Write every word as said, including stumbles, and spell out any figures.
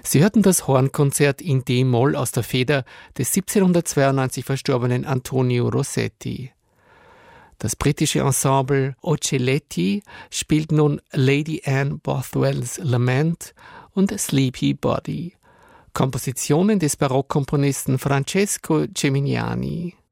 Sie hörten das Hornkonzert in D-Moll aus der Feder des siebzehnhundertzweiundneunzig verstorbenen Antonio Rossetti. Das britische Ensemble Ocelletti spielt nun Lady Anne Bothwells Lament und Sleepy Body, Kompositionen des Barockkomponisten Francesco Geminiani.